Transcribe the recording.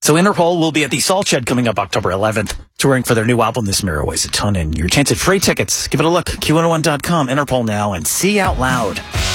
So Interpol will be at the Salt Shed coming up October 11th, touring for their new album, This Mirror Weighs a Ton, and your chance at free tickets. Give it a look, Q101.com, Interpol now, and See Out Loud.